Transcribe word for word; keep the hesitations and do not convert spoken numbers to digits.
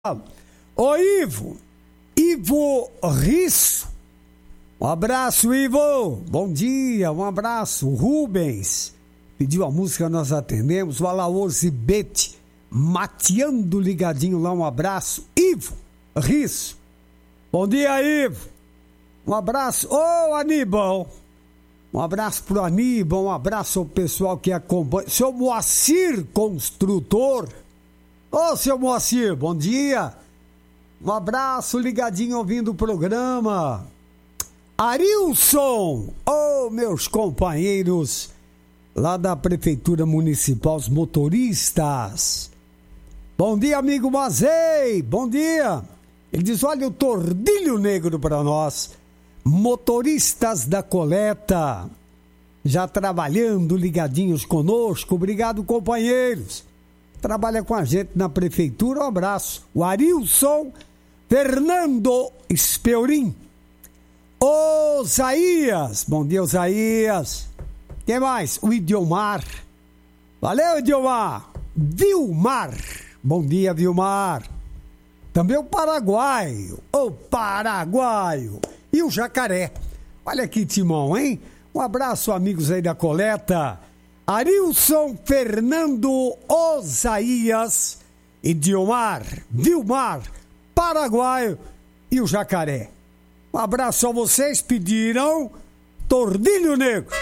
Ô Ivo, Ivo Risso, um abraço, Ivo, bom dia, um abraço. Rubens pediu a música, nós atendemos. O Alaoso Bete mateando ligadinho lá, um abraço. Ivo Risso, bom dia, Ivo, um abraço. Ô Aníbal, um abraço pro Aníbal, um abraço ao pessoal que acompanha. Seu Moacir Construtor, ô seu Moacir, bom dia. Um abraço, ligadinho ouvindo o programa. Arilson, ô oh, meus companheiros lá da Prefeitura Municipal, os motoristas. Bom dia, amigo Mazei, bom dia. Ele diz, olha o tordilho negro para nós. Motoristas da coleta, já trabalhando, ligadinhos conosco. Obrigado, companheiros. Trabalha com a gente na Prefeitura, um abraço. O Arilson Fernando Espeurim. Osaías, bom dia, Osaías. Quem mais? O Idiomar. Valeu, Idiomar. Vilmar, bom dia, Vilmar. Também o Paraguaio, o Paraguaio. E o Jacaré. Olha que timão, hein? Um abraço, amigos aí da coleta. Arilson Fernando Osaías, Idiomar, Vilmar, Paraguaio e o Jacaré. Um abraço a vocês, pediram Tordilho Negro.